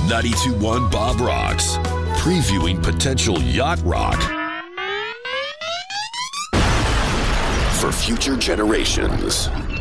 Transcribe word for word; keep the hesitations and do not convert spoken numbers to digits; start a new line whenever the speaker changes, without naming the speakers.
ninety-two point one Bob Rocks, previewing potential yacht rock for future generations.